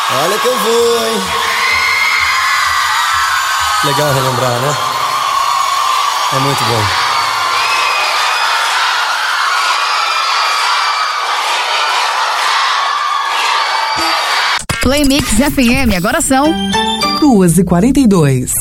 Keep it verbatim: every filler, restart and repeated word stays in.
Olha que eu vou, hein? Legal relembrar, né? É muito bom. Play Mix F M, agora são duas e quarenta e dois.